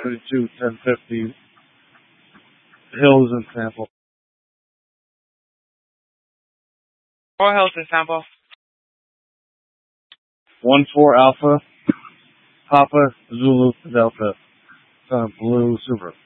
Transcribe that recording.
32 1050 Hills and Sample. 4 Hills and Sample. 14 Alpha Papa Zulu Delta Blue Super.